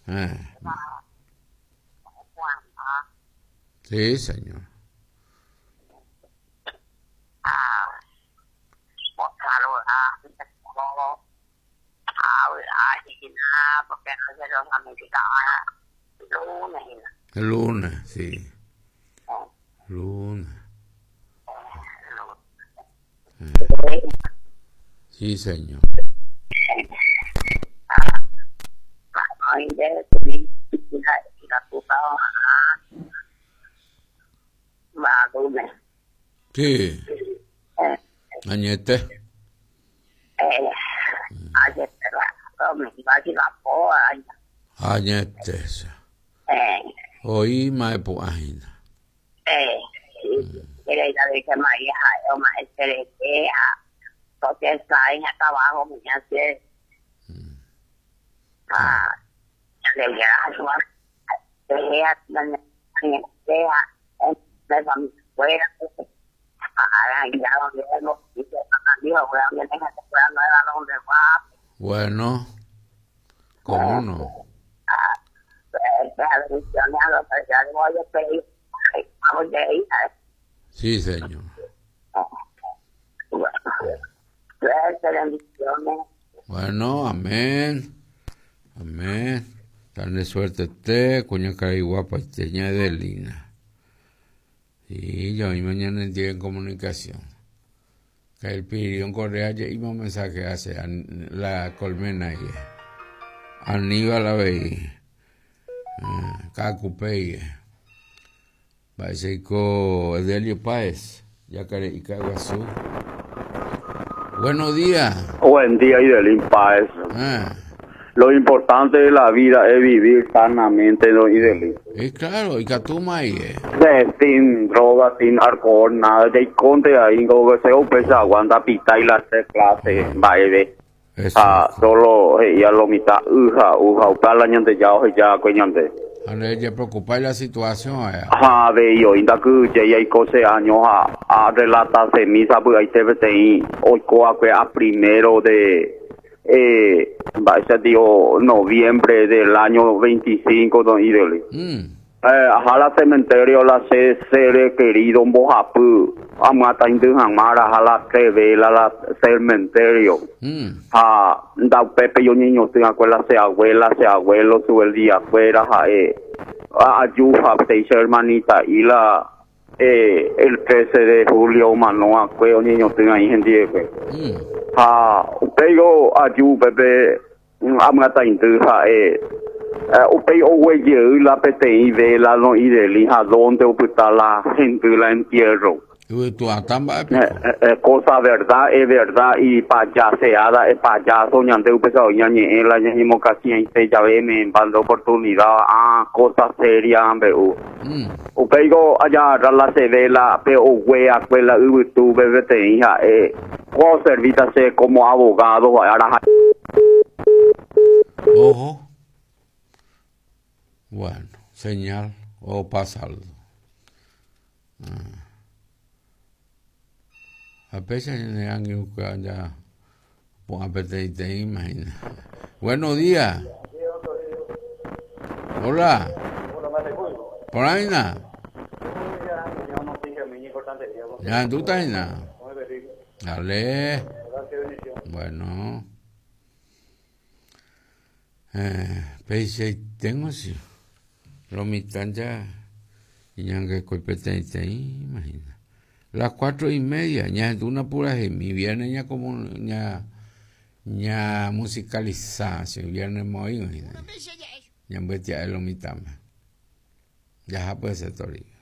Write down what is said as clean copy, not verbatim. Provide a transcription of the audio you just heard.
Ah, Juan, sí, señor. porque no se los americanos lunes. El lunes, sí. Lunes. Sí, señor. Ay, de subir y la puta va lunes. Sí. Añete. Ayer me iba a decir la poa. Añete. Hoy más página. Quiere ir a ver que María o más que porque está en acá abajo, me hace le llega a su deja fuera ya donde lo dice dijo voy a venir a fuera no era donde va. Bueno, ¿cómo no? Sí, señor. Bueno, amén. Amén. Darle suerte a usted, coño cariguapa, teña de Lina. Sí, yo hoy mañana entré en comunicación. Que el Pirión Correa ya iba un mensaje hace la colmena ahí. Aníbal la veía. Cacupey. Baiseco Edelio Páez. Yacaré y Caguazú. Buenos días. Buen día, Idelín Páez. Lo importante de la vida es vivir sanamente, ¿no, Idelín? Y claro, y Catuma ahí. Sin droga, sin alcohol, nada. De conte ahí, como que se opesa, aguanta pita y la clase, baile. Solo ya lo mitad, uja, la ñante ya, coñante. Ande, ya preocupa la situación allá. De yo, inda que ya hay cosas años a relatarse misa, pues ahí te ves hoy a primero de noviembre del año 25, don Ideli. La cementerio la se querido en Bojapu, a mata indujamara, la vela la cementerio. Da Pepe y un niño, tenga cuela, se abuelo, sube el día afuera, ayuda, se hizo hermanita, y el 13 de julio, manoa, un niño, tenga ahí en 10, pero ayuda, Pepe, a mata induja, upei oye la PTI de la no Ideli, a donde está la gente la entierro. Cosa verdad es verdad y payaseada es payaso ñante upesa ñañe la ñimo casi en se ya ve me dando oportunidad cosa seria ambeu. Upeigo allá la se ve la pero wea cuela tu bebete hija o servíase como abogado ahora. Ojo. Bueno, señal o pasarlo. A veces en año que ya pon apetite, imagina. Buenos días. Hola. Por ahí nada. Ya, tú estás nada. Dale. Bueno. Pese tengo sí. Lo mitad ya. Y ya que competente ahí, imagina. Las 4:30, ya es una pura mi viernes ya como ya musicalización, viernes muy, ya en vez de lo mitad, ya puede ser todo.